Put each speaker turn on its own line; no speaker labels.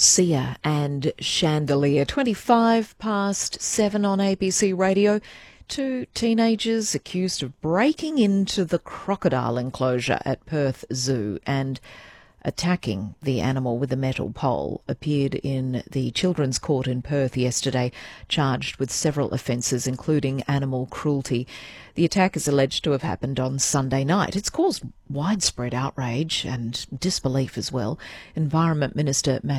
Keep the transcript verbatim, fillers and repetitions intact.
Sia and Chandelier. twenty-five past seven on A B C Radio. Two teenagers accused of breaking into the crocodile enclosure at Perth Zoo and attacking the animal with a metal pole appeared in the Children's Court in Perth yesterday, charged with several offences, including animal cruelty. The attack is alleged to have happened on Sunday night. It's caused widespread outrage and disbelief as well. Environment Minister Matt